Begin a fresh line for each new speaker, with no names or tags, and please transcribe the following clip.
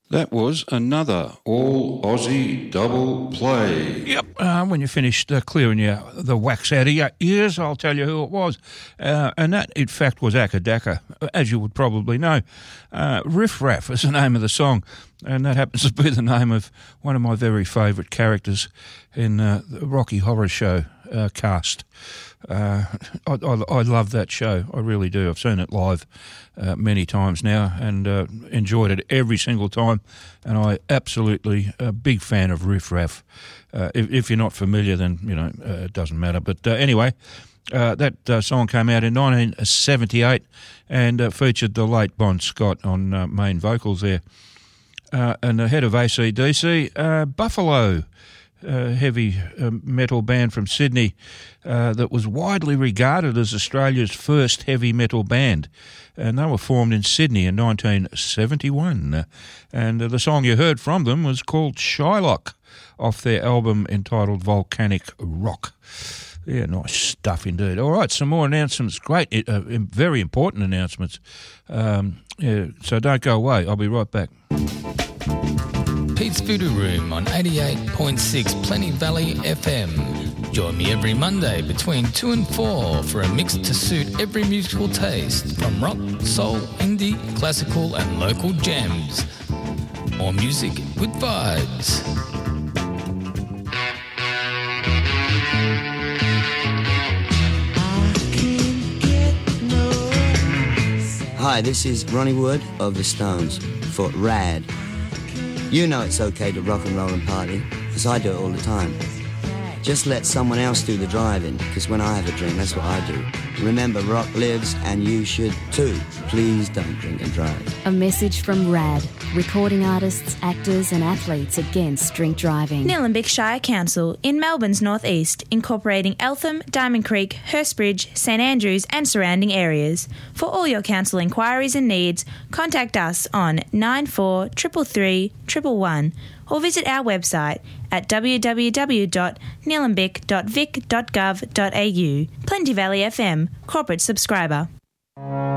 That was another all-Aussie double play.
Yep, when you finished clearing the wax out of your ears, I'll tell you who it was. And that, in fact, was Akadaka, as you would probably know. Riff Raff is the name of the song, and that happens to be the name of one of my very favourite characters in the Rocky Horror Show cast. I love that show. I really do. I've seen it live many times now and enjoyed it every single time. And I absolutely a big fan of Riff Raff. If you're not familiar, then it doesn't matter. But anyway, that song came out in 1978 and featured the late Bon Scott on main vocals there. And the head of AC/DC, Buffalo. Heavy metal band from Sydney that was widely regarded as Australia's first heavy metal band, and they were formed in Sydney in 1971, and the song you heard from them was called Shylock off their album entitled Volcanic Rock. Yeah, nice stuff indeed. All right, some more announcements. Great, very important announcements. So don't go away. I'll be right back.
Pete's Voodoo Room on 88.6 Plenty Valley FM. Join me every Monday between 2 and 4 for a mix to suit every musical taste, from rock, soul, indie, classical and local jams. More music with vibes.
Hi, this is Ronnie Wood of The Stones for RAD. You know it's okay to rock and roll and party, because I do it all the time. Just let someone else do the driving, because when I have a drink, that's what I do. Remember, rock lives, and you should too. Please don't drink and drive.
A message from RAD, recording artists, actors and athletes against drink driving.
Nillumbik Shire Council in Melbourne's northeast, incorporating Eltham, Diamond Creek, Hurstbridge, St Andrews and surrounding areas. For all your council inquiries and needs, contact us on 9433 111 or visit our website at www.nillumbik.vic.gov.au. Plenty Valley FM, corporate subscriber.